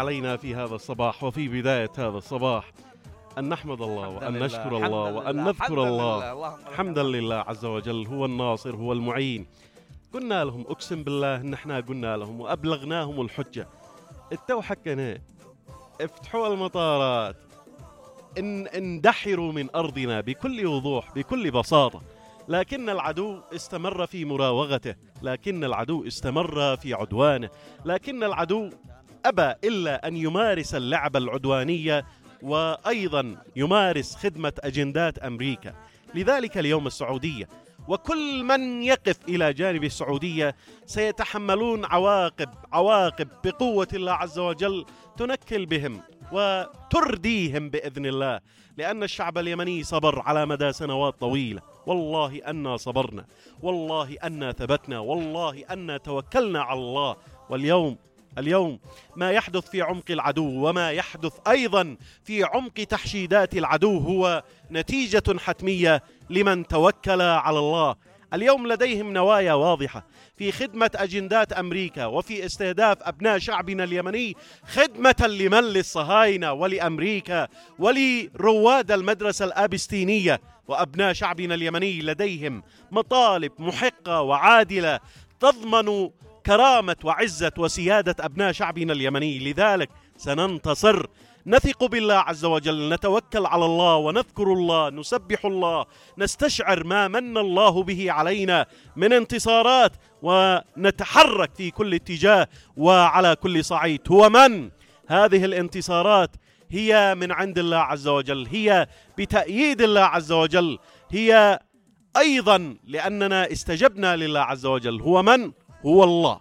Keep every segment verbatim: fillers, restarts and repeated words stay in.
علينا في هذا الصباح وفي بداية هذا الصباح أن نحمد الله وأن نشكر الله وأن نذكر الله حمدا لله عز وجل. هو الناصر، هو المعين. قلنا لهم، أقسم بالله إن احنا قلنا لهم وأبلغناهم الحجة. التو حكنا افتحوا المطارات، ان اندحروا من أرضنا بكل وضوح بكل بساطة. لكن العدو استمر في مراوغته، لكن العدو استمر في عدوانه، لكن العدو أبى إلا أن يمارس اللعبة العدوانية وأيضا يمارس خدمة أجندات أمريكا. لذلك اليوم السعودية وكل من يقف إلى جانب السعودية سيتحملون عواقب عواقب بقوة الله عز وجل تنكل بهم وترديهم بإذن الله، لأن الشعب اليمني صبر على مدى سنوات طويلة. والله أنا صبرنا، والله أنا ثبتنا، والله أنا توكلنا على الله. واليوم اليوم ما يحدث في عمق العدو وما يحدث أيضا في عمق تحشيدات العدو هو نتيجة حتمية لمن توكل على الله. اليوم لديهم نوايا واضحة في خدمة أجندات أمريكا وفي استهداف أبناء شعبنا اليمني، خدمة لمن؟ للصهاينة ولأمريكا ولرواد المدرسة الآبستينية. وأبناء شعبنا اليمني لديهم مطالب محقة وعادلة تضمن كرامة وعزة وسيادة أبناء شعبنا اليمني. لذلك سننتصر، نثق بالله عز وجل، نتوكل على الله ونذكر الله، نسبح الله، نستشعر ما من الله به علينا من انتصارات، ونتحرك في كل اتجاه وعلى كل صعيد. هو من؟ هذه الانتصارات هي من عند الله عز وجل، هي بتأييد الله عز وجل، هي أيضا لأننا استجبنا لله عز وجل. هو من؟ هو الله.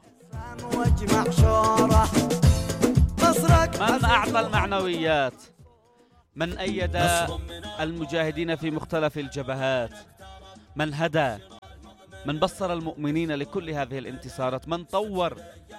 من أعطى المعنويات، من أيد المجاهدين في مختلف الجبهات، من هدى، من بصر المؤمنين لكل هذه الانتصارات، من طور،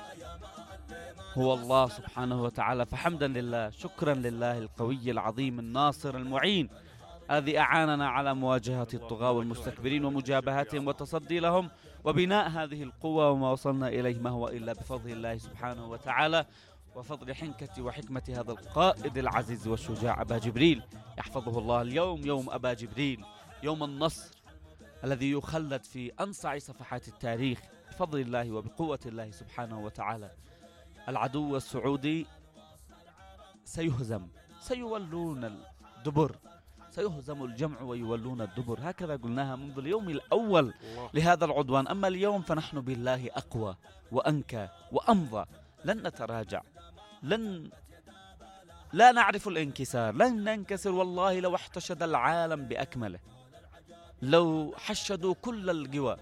هو الله سبحانه وتعالى. فحمدا لله، شكرا لله القوي العظيم الناصر المعين الذي أعاننا على مواجهة الطغاة والمستكبرين ومجابهتهم والتصدي لهم وبناء هذه القوة. وما وصلنا إليه ما هو إلا بفضل الله سبحانه وتعالى وفضل حنكة وحكمة هذا القائد العزيز والشجاع أبا جبريل، يحفظه الله. اليوم يوم أبا جبريل، يوم النصر الذي يخلد في أنصع صفحات التاريخ بفضل الله وبقوة الله سبحانه وتعالى. العدو السعودي سيهزم، سيولون الدبر، سيهزم الجمع ويولون الدبر. هكذا قلناها منذ اليوم الأول لهذا العدوان. أما اليوم فنحن بالله أقوى وأنكى وأمضى، لن نتراجع، لن لا نعرف الانكسار، لن ننكسر. والله لو احتشد العالم بأكمله، لو حشدوا كل القوى،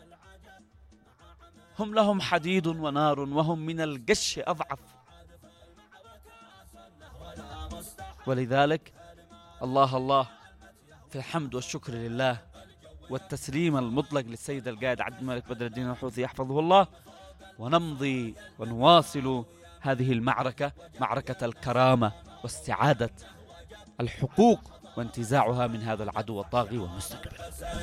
هم لهم حديد ونار وهم من القش أضعف. ولذلك الله الله في الحمد والشكر لله والتسليم المطلق للسيد القائد عبد الملك بدر الدين الحوثي يحفظه الله. ونمضي ونواصل هذه المعركة، معركة الكرامة واستعادة الحقوق وانتزاعها من هذا العدو الطاغي والمستكبر.